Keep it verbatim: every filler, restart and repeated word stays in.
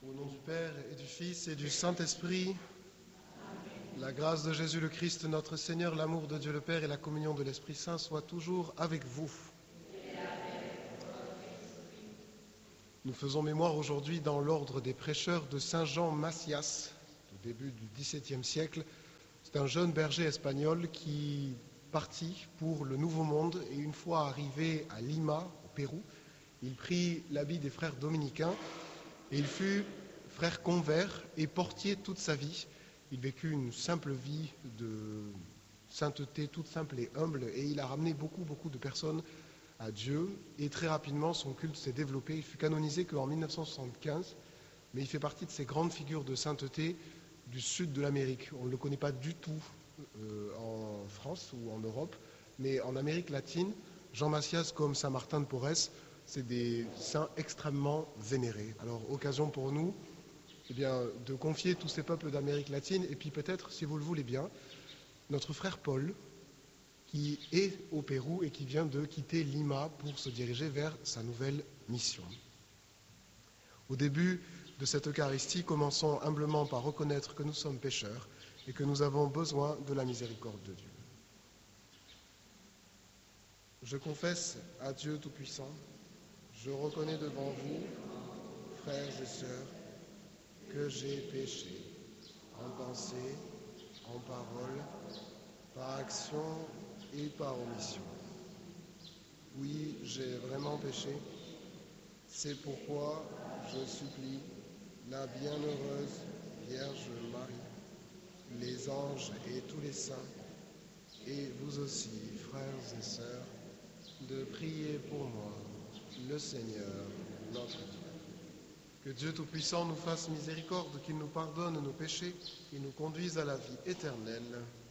Au nom du Père et du Fils et du Saint-Esprit, la grâce de Jésus le Christ, notre Seigneur, l'amour de Dieu le Père et la communion de l'Esprit Saint soient toujours avec vous. Nous faisons mémoire aujourd'hui dans l'ordre des prêcheurs de Saint Jean Macias, au début du dix-septième siècle. C'est un jeune berger espagnol qui partit pour le Nouveau Monde et une fois arrivé à Lima, au Pérou, il prit l'habit des frères dominicains et il fut frère convers et portier toute sa vie. Il vécut une simple vie de sainteté, toute simple et humble, et il a ramené beaucoup, beaucoup de personnes à Dieu. Et très rapidement, son culte s'est développé. Il fut canonisé qu'en mille neuf cent soixante-quinze, mais il fait partie de ces grandes figures de sainteté du sud de l'Amérique. On ne le connaît pas du tout euh, en France ou en Europe, mais en Amérique latine, Jean Macias comme Saint Martin de Porres, c'est des saints extrêmement vénérés. Alors, occasion pour nous eh bien, de confier tous ces peuples d'Amérique latine, et puis peut-être, si vous le voulez bien, notre frère Paul, qui est au Pérou et qui vient de quitter Lima pour se diriger vers sa nouvelle mission. Au début de cette Eucharistie, commençons humblement par reconnaître que nous sommes pécheurs et que nous avons besoin de la miséricorde de Dieu. Je confesse à Dieu Tout-Puissant, je reconnais devant vous, frères et sœurs, que j'ai péché en pensée, en parole, par action et par omission. Oui, j'ai vraiment péché. C'est pourquoi je supplie la bienheureuse Vierge Marie, les anges et tous les saints, et vous aussi, frères et sœurs, de prier pour moi, le Seigneur, notre Dieu. Que Dieu Tout-Puissant nous fasse miséricorde, qu'il nous pardonne nos péchés et nous conduise à la vie éternelle.